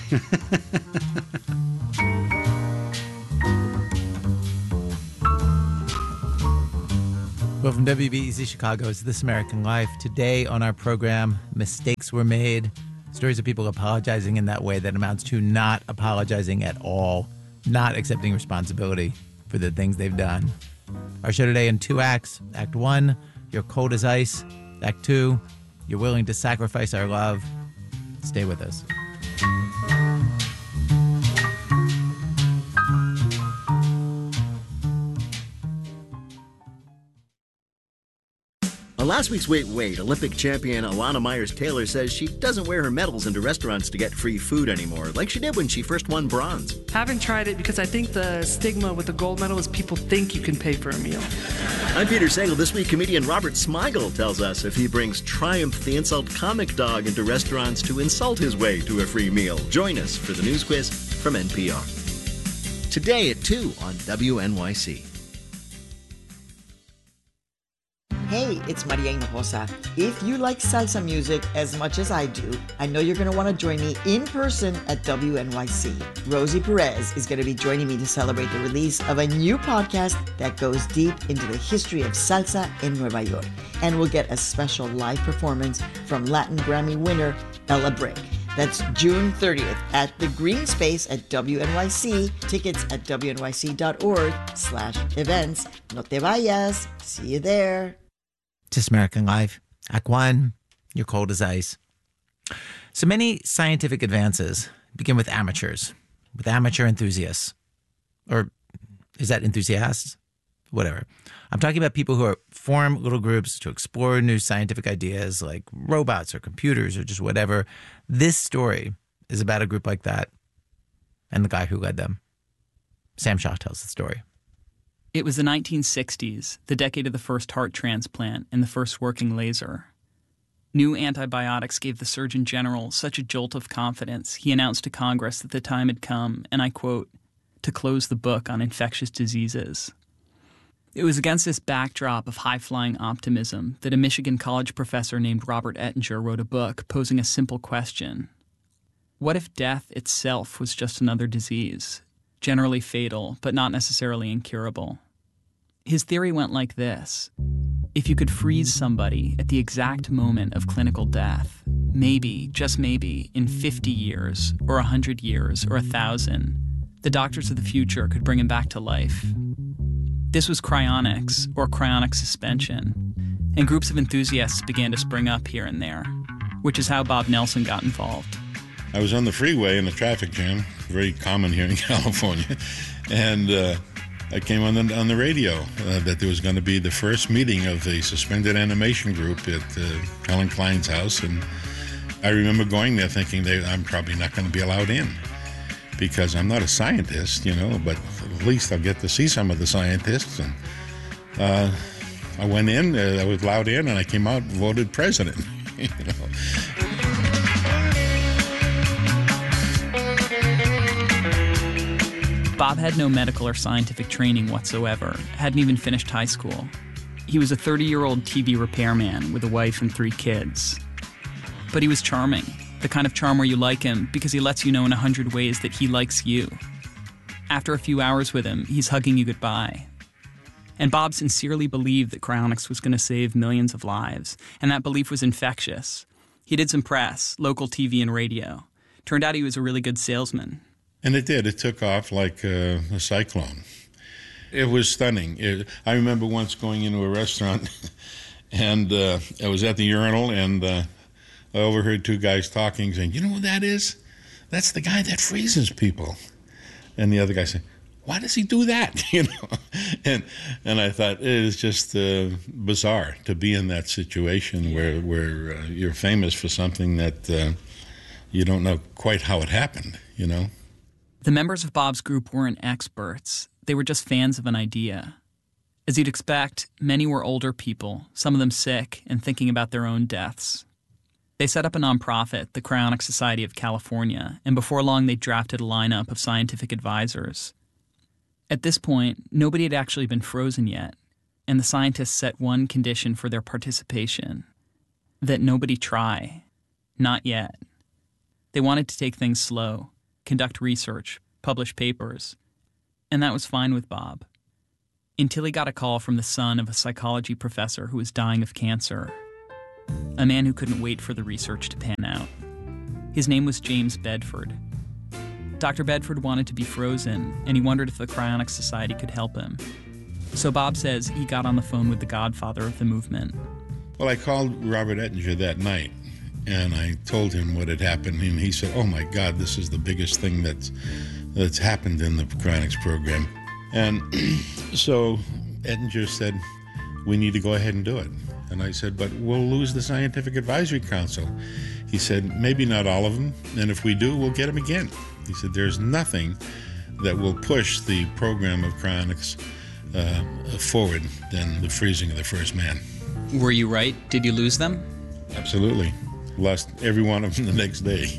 [SPEAKER 23] Well, from W B E Z Chicago, it's This American Life. Today on our program, mistakes were made. Stories of people apologizing in that way that amounts to not apologizing at all, not accepting responsibility for the things they've done. Our show today in two acts. Act one, you're cold as ice. Act two, you're willing to sacrifice our love. Stay with us.
[SPEAKER 6] On last week's Wait Wait, Olympic champion Alana Myers-Taylor says she doesn't wear her medals into restaurants to get free food anymore, like she did when she first won bronze.
[SPEAKER 7] Haven't tried it because I think the stigma with the gold medal is people think you can pay for a meal.
[SPEAKER 6] I'm Peter Sagal. This week, comedian Robert Smigel tells us if he brings Triumph the Insult Comic Dog into restaurants to insult his way to a free meal. Join us for the news quiz from N P R. Today at two on W N Y C.
[SPEAKER 12] Hey, it's Maria Hinojosa. If you like salsa music as much as I do, I know you're going to want to join me in person at W N Y C. Rosie Perez is going to be joining me to celebrate the release of a new podcast that goes deep into the history of salsa in Nueva York. And we'll get a special live performance from Latin Grammy winner Ella Brick. That's June thirtieth at the Green Space at W N Y C. Tickets at W N Y C dot org slash events. No te vayas. See you there.
[SPEAKER 23] This American Life. Act one, you're cold as ice. So many scientific advances begin with amateurs, with amateur enthusiasts. Or is that enthusiasts? Whatever. I'm talking about people who are, form little groups to explore new scientific ideas like robots or computers or just whatever. This story is about a group like that and the guy who led them. Sam Shaw tells the story.
[SPEAKER 24] It was the nineteen sixties, the decade of the first heart transplant and the first working laser. New antibiotics gave the Surgeon General such a jolt of confidence, he announced to Congress that the time had come, and I quote, to close the book on infectious diseases. It was against this backdrop of high-flying optimism that a Michigan college professor named Robert Ettinger wrote a book posing a simple question. What if death itself was just another disease? Generally fatal, but not necessarily incurable. His theory went like this. If you could freeze somebody at the exact moment of clinical death, maybe, just maybe, in fifty years, or one hundred years, or one thousand, the doctors of the future could bring him back to life. This was cryonics, or cryonic suspension, and groups of enthusiasts began to spring up here and there, which is how Bob Nelson got involved.
[SPEAKER 25] I was on the freeway in a traffic jam, very common here in California, and uh, I came on the, on the radio uh, that there was going to be the first meeting of a suspended animation group at uh, Helen Klein's house, and I remember going there thinking they, I'm probably not going to be allowed in because I'm not a scientist, you know, but at least I'll get to see some of the scientists. And uh, I went in, uh, I was allowed in, and I came out and voted president, you know.
[SPEAKER 24] Bob had no medical or scientific training whatsoever, hadn't even finished high school. He was a thirty-year-old T V repairman with a wife and three kids. But he was charming, the kind of charm where you like him because he lets you know in a hundred ways that he likes you. After a few hours with him, he's hugging you goodbye. And Bob sincerely believed that cryonics was going to save millions of lives, and that belief was infectious. He did some press, local T V and radio. Turned out he was a really good salesman.
[SPEAKER 25] And it did. It took off like uh, a cyclone. It was stunning. It, I remember once going into a restaurant, and uh, I was at the urinal, and uh, I overheard two guys talking, saying, you know what that is? That's the guy that freezes people. And the other guy said, why does he do that? You know, and and I thought it is just uh, bizarre to be in that situation where, where uh, you're famous for something that uh, you don't know quite how it happened, you know?
[SPEAKER 24] The members of Bob's group weren't experts. They were just fans of an idea. As you'd expect, many were older people, some of them sick and thinking about their own deaths. They set up a nonprofit, the Cryonic Society of California, and before long they drafted a lineup of scientific advisors. At this point, nobody had actually been frozen yet, and the scientists set one condition for their participation, that nobody try. Not yet. They wanted to take things slow, conduct research, publish papers. And that was fine with Bob. Until he got a call from the son of a psychology professor who was dying of cancer. A man who couldn't wait for the research to pan out. His name was James Bedford. Doctor Bedford wanted to be frozen, and he wondered if the Cryonics Society could help him. So Bob says he got on the phone with the godfather of the movement.
[SPEAKER 25] Well, I called Robert Ettinger that night, and I told him what had happened, and he said, oh my God, this is the biggest thing that's, that's happened in the Cryonics program. And so Ettinger said, we need to go ahead and do it. And I said, but we'll lose the Scientific Advisory Council. He said, maybe not all of them, and if we do, we'll get them again. He said, there's nothing that will push the program of cryonics uh, forward than the freezing of the first man.
[SPEAKER 24] Were you right? Did you lose them?
[SPEAKER 25] Absolutely. Lost every one of them the next day.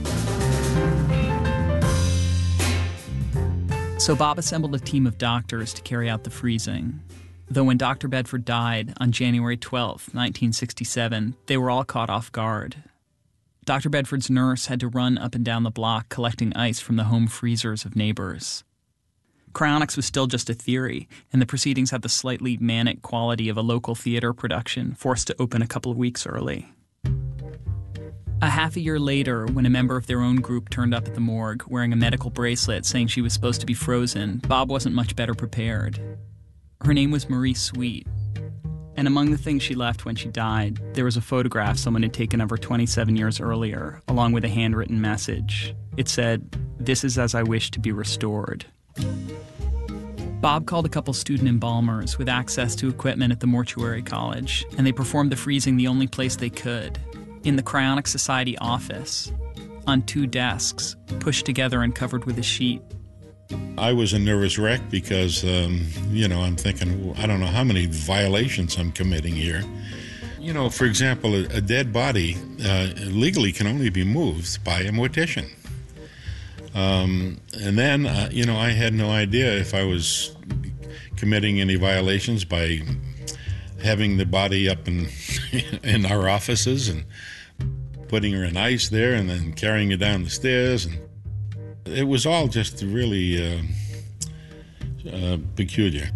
[SPEAKER 24] So Bob assembled a team of doctors to carry out the freezing. Though when Doctor Bedford died on January twelfth, nineteen sixty-seven, they were all caught off guard. Doctor Bedford's nurse had to run up and down the block collecting ice from the home freezers of neighbors. Cryonics was still just a theory, and the proceedings had the slightly manic quality of a local theater production forced to open a couple of weeks early. A half a year later, when a member of their own group turned up at the morgue wearing a medical bracelet saying she was supposed to be frozen, Bob wasn't much better prepared. Her name was Marie Sweet. And among the things she left when she died, there was a photograph someone had taken of her twenty-seven years earlier, along with a handwritten message. It said, "This is as I wish to be restored." Bob called a couple student embalmers with access to equipment at the mortuary college, and they performed the freezing the only place they could, in the Cryonics Society office, on two desks, pushed together and covered with a sheet.
[SPEAKER 25] I was a nervous wreck because, um, you know, I'm thinking, well, I don't know how many violations I'm committing here. You know, for example, a, a dead body uh, legally can only be moved by a mortician. Um, and then, uh, you know, I had no idea if I was committing any violations by having the body up in, in our offices and putting her in ice there and then carrying her down the stairs. And it was all just really uh, uh, peculiar.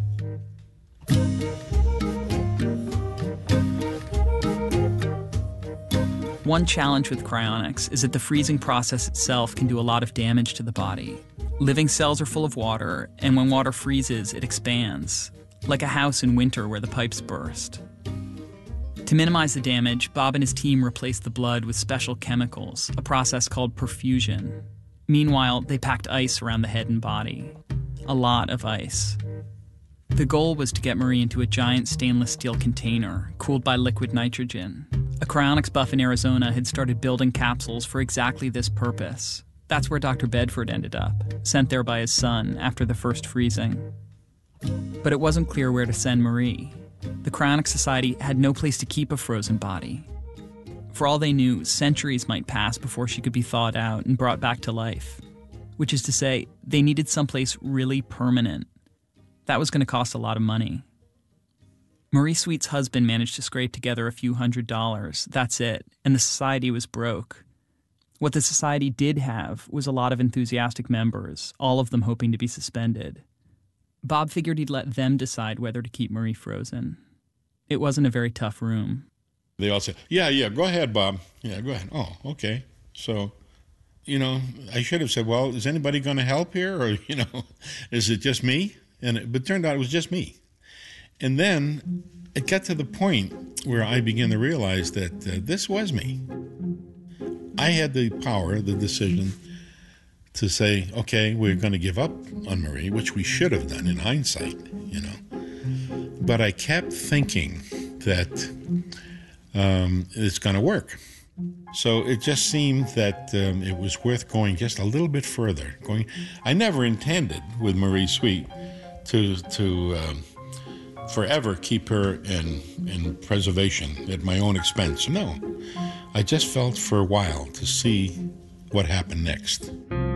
[SPEAKER 24] One challenge with cryonics is that the freezing process itself can do a lot of damage to the body. Living cells are full of water, and when water freezes, it expands, like a house in winter where the pipes burst. To minimize the damage, Bob and his team replaced the blood with special chemicals, a process called perfusion. Meanwhile, they packed ice around the head and body. A lot of ice. The goal was to get Marie into a giant stainless steel container, cooled by liquid nitrogen. A cryonics buff in Arizona had started building capsules for exactly this purpose. That's where Doctor Bedford ended up, sent there by his son after the first freezing. But it wasn't clear where to send Marie. The Cryonics Society had no place to keep a frozen body. For all they knew, centuries might pass before she could be thawed out and brought back to life. Which is to say, they needed someplace really permanent. That was going to cost a lot of money. Marie Sweet's husband managed to scrape together a few hundred dollars. That's it. And the society was broke. What the society did have was a lot of enthusiastic members, all of them hoping to be suspended. Bob figured he'd let them decide whether to keep Marie frozen. It wasn't a very tough room.
[SPEAKER 25] They all said, yeah, yeah, go ahead, Bob. Yeah, go ahead. Oh, okay. So, you know, I should have said, well, is anybody going to help here? Or, you know, is it just me? And it, but it turned out it was just me. And then it got to the point where I began to realize that uh, this was me. I had the power, the decision to say, okay, we're going to give up on Marie, which we should have done in hindsight, you know. But I kept thinking that um, it's going to work. So it just seemed that um, it was worth going just a little bit further. Going, I never intended with Marie Sweet to to um, forever keep her in in preservation at my own expense. No, I just felt for a while to see what happened next.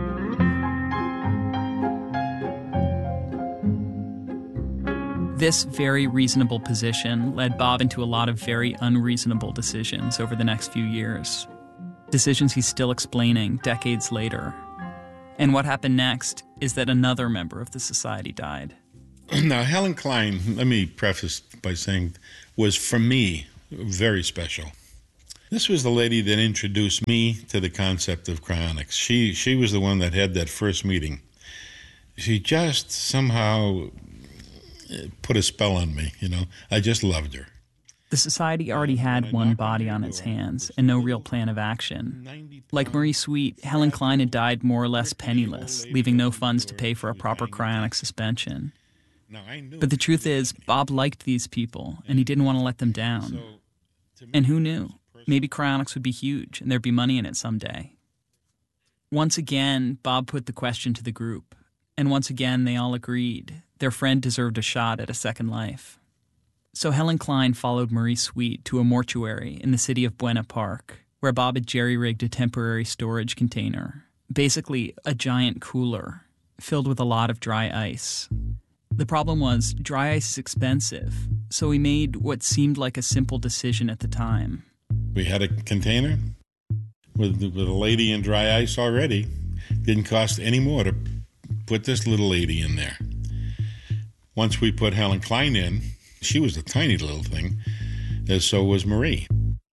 [SPEAKER 24] This very reasonable position led Bob into a lot of very unreasonable decisions over the next few years. decisions he's still explaining decades later. And what happened next is that another member of the society died.
[SPEAKER 25] Now, Helen Klein, let me preface by saying, was for me very special. This was the lady that introduced me to the concept of cryonics. She she was the one that had that first meeting. She just somehow put a spell on me, you know. I just loved her.
[SPEAKER 24] The society already had one body on its hands and no real plan of action. Like Marie Sweet, Helen Klein had died more or less penniless, leaving no funds to pay for a proper cryonic suspension. But the truth is, Bob liked these people, and he didn't want to let them down. And who knew? Maybe cryonics would be huge, and there'd be money in it someday. Once again, Bob put the question to the group, and once again they all agreed their friend deserved a shot at a second life. So Helen Klein followed Marie Sweet to a mortuary in the city of Buena Park, where Bob had jerry-rigged a temporary storage container, basically a giant cooler, filled with a lot of dry ice. The problem was, dry ice is expensive, so he made what seemed like a simple decision at the time.
[SPEAKER 25] We had a container with, with a lady in dry ice already. Didn't cost any more to put this little lady in there. Once we put Helen Klein in, she was a tiny little thing, as so was Marie.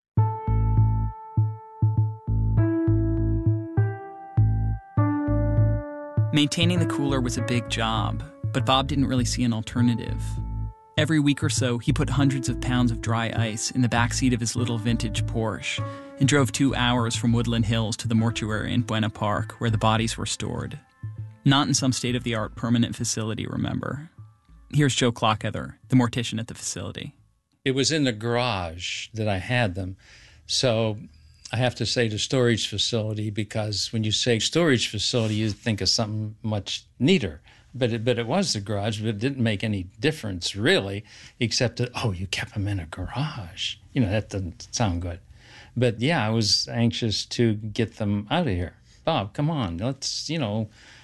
[SPEAKER 24] Maintaining the cooler was a big job, but Bob didn't really see an alternative. Every week or so, he put hundreds of pounds of dry ice in the backseat of his little vintage Porsche and drove two hours from Woodland Hills to the mortuary in Buena Park, where the bodies were stored. Not in some state-of-the-art permanent facility, remember. Here's Joe Clockether, the mortician at the facility.
[SPEAKER 8] It was in the garage that I had them. So I have to say the storage facility, because when you say storage facility, you think of something much neater. But it, but it was the garage, but it didn't make any difference, really, except that, oh, you kept them in a garage. You know, that doesn't sound good. But, yeah, I was anxious to get them out of here. Bob, come on, let's, you know,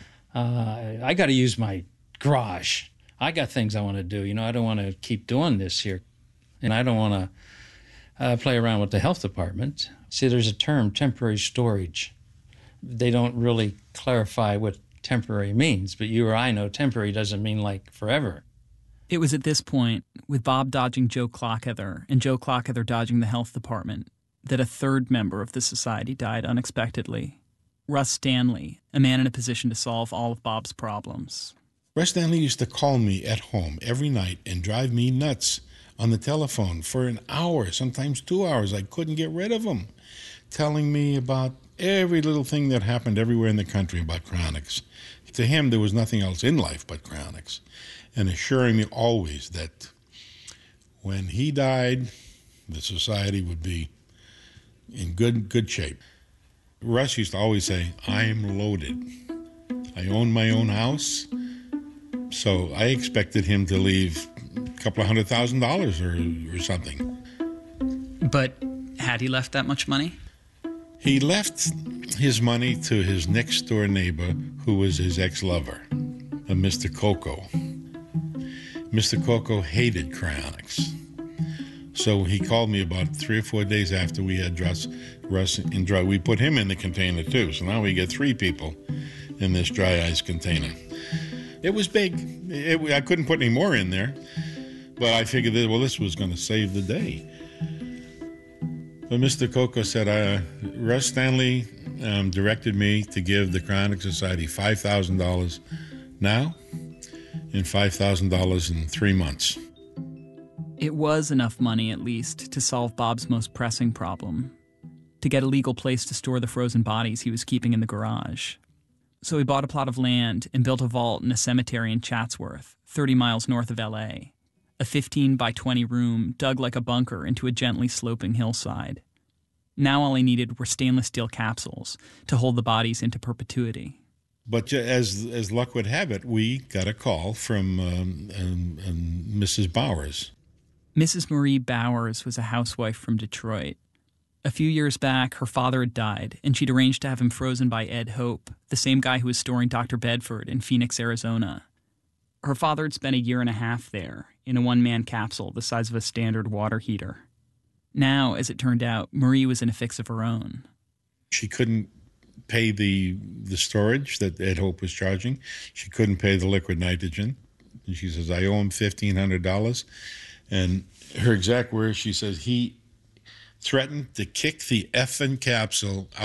[SPEAKER 8] uh, I got to use my garage. I got things I want to do. You know, I don't want to keep doing this here. And I don't want to uh, play around with the health department. See, there's a term, temporary storage. They don't really clarify what temporary means, but you or I know temporary doesn't mean like forever.
[SPEAKER 24] It was at this point, with Bob dodging Joe Clockether and Joe Clockether dodging the health department, that a third member of the society died unexpectedly. Russ Stanley, a man in a position to solve all of Bob's problems.
[SPEAKER 25] Russ Stanley used to call me at home every night and drive me nuts on the telephone for an hour, sometimes two hours. I couldn't get rid of him, telling me about every little thing that happened everywhere in the country about cryonics. To him, there was nothing else in life but cryonics, and assuring me always that when he died, the society would be in good good shape. Russ used to always say, I'm loaded. I own my own house, so I expected him to leave a couple of hundred thousand dollars or, or something.
[SPEAKER 24] But had he left that much money?
[SPEAKER 25] He left his money to his next-door neighbor, who was his ex-lover, a Mister Coco. Mister Coco hated cryonics. So he called me about three or four days after we had Russ, Russ in dry. We put him in the container, too. So now we get three people in this dry ice container. It was big. It, I couldn't put any more in there. But I figured that, well, this was going to save the day. But Mister Coco said, uh, Russ Stanley um, directed me to give the Cryonic Society five thousand dollars now and five thousand dollars in three months.
[SPEAKER 24] It was enough money, at least, to solve Bob's most pressing problem, to get a legal place to store the frozen bodies he was keeping in the garage. So he bought a plot of land and built a vault in a cemetery in Chatsworth, thirty miles north of L A, a fifteen by twenty room dug like a bunker into a gently sloping hillside. Now all he needed were stainless steel capsules to hold the bodies into perpetuity.
[SPEAKER 25] But as as luck would have it, we got a call from um, um, um, Missus Bowers.
[SPEAKER 24] Missus Marie Bowers was a housewife from Detroit. A few years back, her father had died, and she'd arranged to have him frozen by Ed Hope, the same guy who was storing Doctor Bedford in Phoenix, Arizona. Her father had spent a year and a half there, in a one-man capsule the size of a standard water heater. Now, as it turned out, Marie was in a fix of her own.
[SPEAKER 25] She couldn't pay the the storage that Ed Hope was charging. She couldn't pay the liquid nitrogen. And she says, I owe him fifteen hundred dollars. And her exact words, she says, he threatened to kick the effing capsule